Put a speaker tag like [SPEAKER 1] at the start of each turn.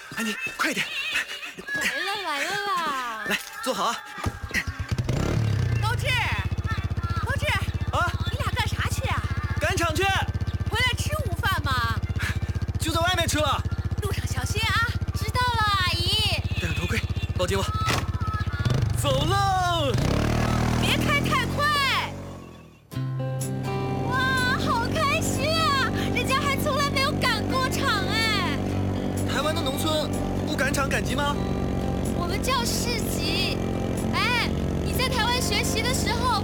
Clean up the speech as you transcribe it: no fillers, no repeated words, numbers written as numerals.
[SPEAKER 1] 安妮，快点！
[SPEAKER 2] 来了啦！
[SPEAKER 1] 来，坐好啊。
[SPEAKER 2] 高志，
[SPEAKER 1] 啊，
[SPEAKER 2] 你俩干啥去啊？
[SPEAKER 1] 赶场去，
[SPEAKER 2] 回来吃午饭吗？
[SPEAKER 1] 就在外面吃了。
[SPEAKER 2] 路上小心啊！知道了，阿姨。
[SPEAKER 1] 戴上头盔，抱紧我。走喽！
[SPEAKER 2] 别开太快！哇，好开心啊！人家还从来没有赶过场哎。
[SPEAKER 1] 台湾的农村不赶场赶集吗？
[SPEAKER 2] 我们叫市集。哎，你在台湾学习的时候